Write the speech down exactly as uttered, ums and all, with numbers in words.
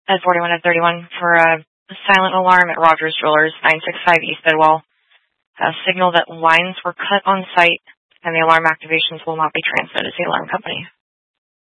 Ed forty-one, Ed thirty-one, for a silent alarm at Rogers Jewelers, nine six five East Bidwell. A signal that lines were cut on site and the alarm activations will not be transmitted to the alarm company.